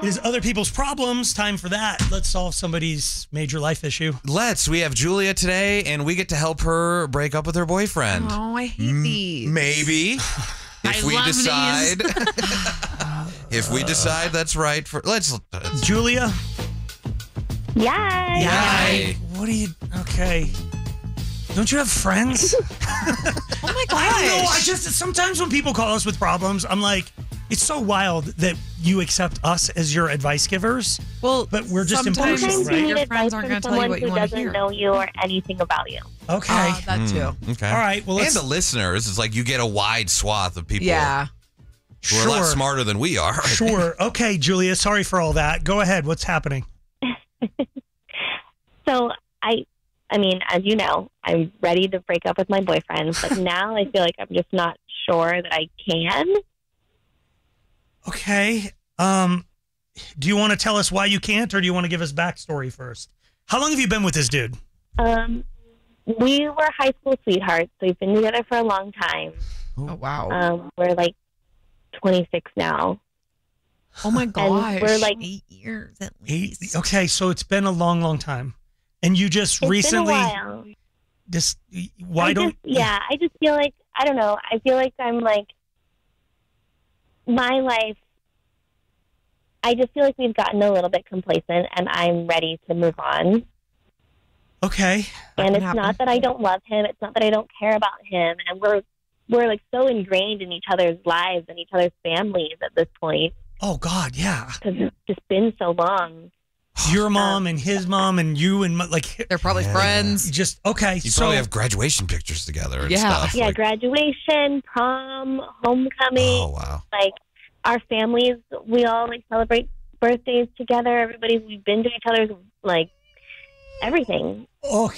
It is other people's problems. Time for that. Let's solve somebody's major life issue. We have Julia today, and we get to help her break up with her boyfriend. Oh, I hate these. Maybe. If we decide. If we decide that's right for. Let's. Julia? Yay! Yay. What are you. Okay. Don't you have friends? Oh my gosh. I don't know. Sometimes when people call us with problems, I'm like, it's so wild that you accept us as your advice givers. Well, but we're just sometimes impartial, Sometimes right? you need Your friends advice aren't from gonna tell you someone what you who wanna doesn't hear. know you or anything about you. Okay. That too. Okay. All right. Well, and let's. the listeners, it's like you get a wide swath of people Yeah. who are a lot smarter than we are. Sure. Okay, Julia. Sorry for all that. Go ahead. What's happening? So I mean, as you know, I'm ready to break up with my boyfriend, but now I feel like I'm just not sure that I can. Okay. Do you want to tell us why you can't, or do you want to give us backstory first? How long have you been with this dude? We were high school sweethearts, so we've been together for a long time. Oh, wow. We're like 26 now. Oh, my gosh. we're like 8 years at least. Okay, so it's been a long, long time. And you just It's recently. been a while. Just I just feel like, I don't know, I feel like I'm like, my life, I just feel like we've gotten a little bit complacent and I'm ready to move on. Okay. And it's happen. not that I don't love him, it's not that I don't care about him, and we're like so ingrained in each other's lives and each other's families at this point Oh, God, yeah. because it's just been so long. Your mom and his mom and you and like. They're probably friends. Just, okay. You so probably have graduation pictures together and Yeah. stuff. Yeah, like- graduation, prom, homecoming. Oh, wow. Like our families, we all like celebrate birthdays together. We've been to each other's like everything. Okay.